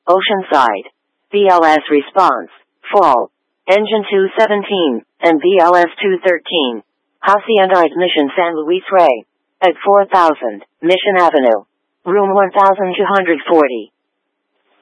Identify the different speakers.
Speaker 1: Oceanside. BLS response, fall. Engine 217, and BLS 213. Hacienda ignition San Luis Rey. At 4000, Mission Avenue. Room 1240.